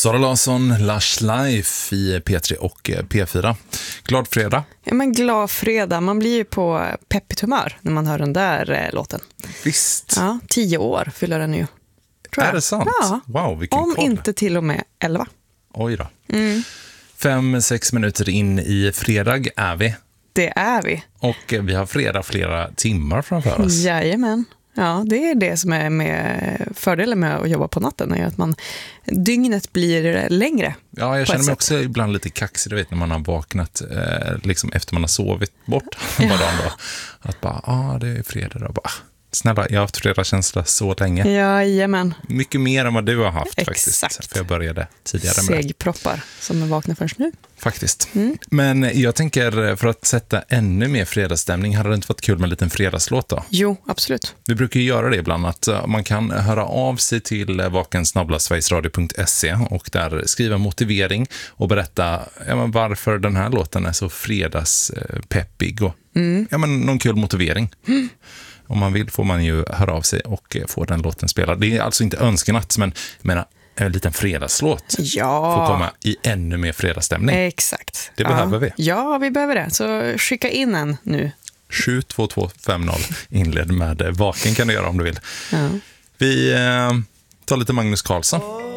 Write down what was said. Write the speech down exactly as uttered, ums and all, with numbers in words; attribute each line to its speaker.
Speaker 1: Sara Larsson, Lush Life i P tre och P fyra. Glad fredag.
Speaker 2: Ja, men glad fredag. Man blir ju på peppigt humör när man hör den där eh, låten.
Speaker 1: Visst.
Speaker 2: Ja, tio år fyller den ju. Tror
Speaker 1: är
Speaker 2: jag.
Speaker 1: det sant?
Speaker 2: Ja.
Speaker 1: Wow, vilken
Speaker 2: Om
Speaker 1: koll.
Speaker 2: inte till och med elva.
Speaker 1: Oj då.
Speaker 2: Mm.
Speaker 1: Fem, sex minuter in i fredag är vi.
Speaker 2: Det är vi.
Speaker 1: Och vi har fredag flera timmar framför oss.
Speaker 2: Jajamän. Ja, det är det som är med fördelen med att jobba på natten, är att man, dygnet blir längre.
Speaker 1: Ja, jag känner mig sätt. också ibland lite kaxig, du vet, när man har vaknat eh, liksom efter man har sovit bort ja. dagen då. Att bara, ja, ah, det är fredag då. Bara, snälla, jag har haft fredagskänsla så länge.
Speaker 2: Jajamän.
Speaker 1: Mycket mer än vad du har haft.
Speaker 2: Exakt.
Speaker 1: Faktiskt. För jag började tidigare med det.
Speaker 2: Segproppar som är vakna först nu.
Speaker 1: Faktiskt.
Speaker 2: Mm.
Speaker 1: Men jag tänker, för att sätta ännu mer fredagsstämning, hade det inte varit kul med en liten fredagslåt då?
Speaker 2: Jo, absolut.
Speaker 1: Vi brukar ju göra det ibland, att man kan höra av sig till vaken snabel-a sverigesradio punkt se och där skriva motivering och berätta ja, men varför den här låten är så fredagspeppig och
Speaker 2: mm.
Speaker 1: ja, men någon kul motivering. Mm. Om man vill får man ju höra av sig och få den låten spelad. Det är alltså inte önskenatt, men jag menar, en liten fredagslåt
Speaker 2: ja.
Speaker 1: får komma i ännu mer fredagsstämning.
Speaker 2: Exakt.
Speaker 1: Det
Speaker 2: ja.
Speaker 1: behöver vi.
Speaker 2: Ja, vi behöver det. Så skicka in en nu.
Speaker 1: sju två två fem noll inled med vaken kan du göra om du vill.
Speaker 2: Ja.
Speaker 1: Vi eh, tar lite Magnus Carlsson.